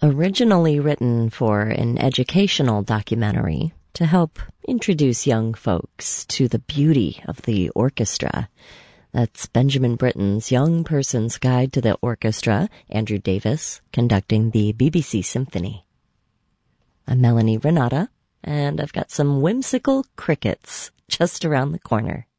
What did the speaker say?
Originally written for an educational documentary to help introduce young folks to the beauty of the orchestra. That's Benjamin Britten's Young Person's Guide to the Orchestra, Andrew Davis conducting the BBC Symphony. I'm Melanie Renata, and I've got some whimsical crickets just around the corner.